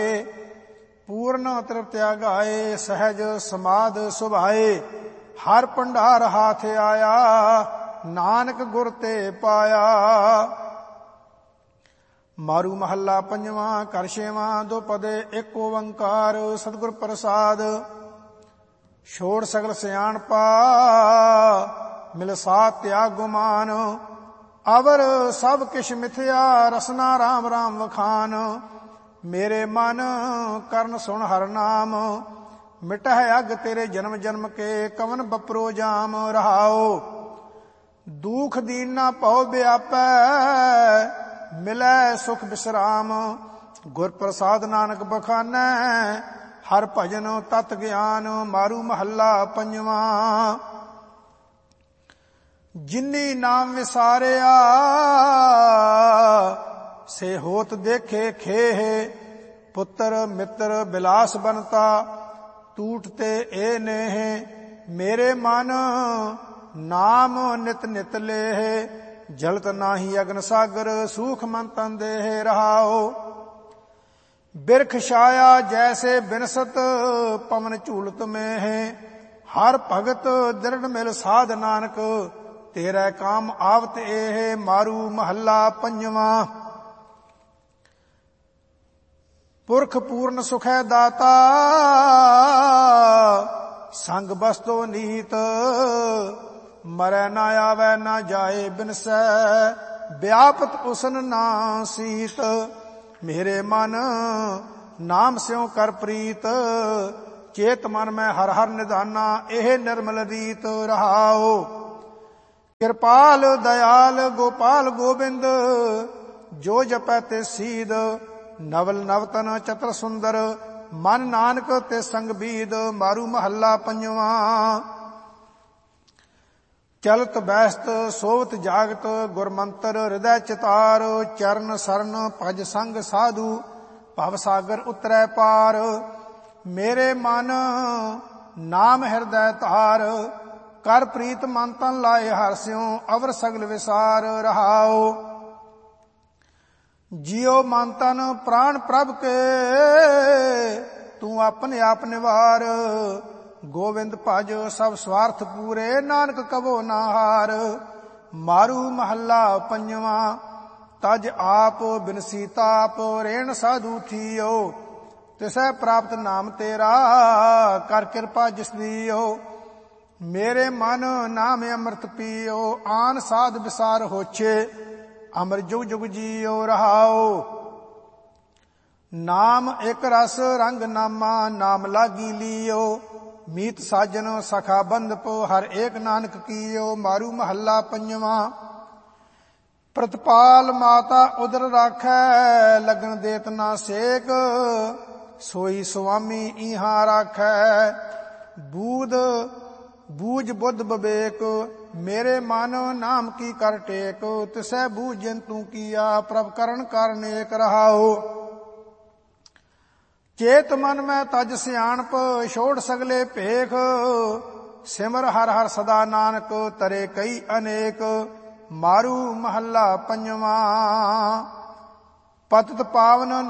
पूर्ण तृप्त्या गाए सहज समाध सुभाए। हर भंडार हाथ आया नानक गुर ते पाया। मारू महला पंजवा कर छेवां दो पदे एक ओंकार सतगुर प्रसाद। छोड़ सगल सियाणपा मिल साथ त्याग गुमान। अवर सब किश मिथ्या रसना राम राम वखान। मेरे मन करण सुन हर नाम मिटह अग तेरे जन्म जन्म के कवन बपरो जाम। रहाओ दुख दीना पौ व्यापै मिलै सुख विश्राम। गुर प्रसाद नानक बखानै हर भजन तत ज्ञान। मारू महला पंजवा। जिन्नी नाम विसारिया से होत देखे खेह। पुत्र मित्र बिलास बनता टूटते ए नेह। मेरे मन नाम नित नित लेह। जलत नाही अग्न सागर सूख मन तन देह। रहाओ बिरख छाया जैसे बिनसत पवन झूलत में है। हर भगत दृढ़ मिल साध नानक तेरा काम आवत एह। मारू महला पंजवा। पुरख पूर्ण सुखै दाता संग बस्तो नीत। मरै ना आवे ना जाए बिनसै व्यापत उसन ना सीत। मेरे मन नाम स्यों कर प्रीत। चेत मन में हर हर निधाना एह निर्मल रीत। रहाओ कृपाल दयाल गोपाल गोबिंद जो जपै ते सीध। नवल नवतन चतर सुंदर मन नानक ते संग बीद। मारू महला पंजवा। चलत बैसत सोवत जागत गुरमंत्र हृदय चितार। चरण सरन भज संग साधु भव सागर उतरै पार। मेरे मन नाम हृदय तार कर प्रीत मन तन लाए हरस्यों अवर सगल विसार। रहाओ जियो मन तन प्राण प्रभ के तू अपने आप निवार। गोविंद भज सब स्वार्थ पूरे नानक कबो ना हार। मारू महला पंजवा। तज आप बिनसी ताप रेण साधु थियो। तिसै प्राप्त नाम तेरा कर कृपा जिस दियो। मेरे मन नाम अमृत पियो आन साध विसार होछे। अमर जुग जुग जियो। रहाओ नाम एक रस रंग नामा नाम लागी लियो। मीत साजन सखा बंद पो हर एक नानक कियो। मारू महला पंजवा। प्रतिपाल माता उदर राखै लगन देत ना सेक। सोई स्वामी इहां राखै बूद बूझ बुद्ध विवेक। मेरे मन नाम की कर टेक। तिसै बूझ जंतु किया प्रभ करण करनेक। रहाओ चेत मन में तज सियाणप छोड़ सगले भेख। सिमर हर हर सदा नानक तरे कई अनेक। मारू महला पंजवा। पतित पावन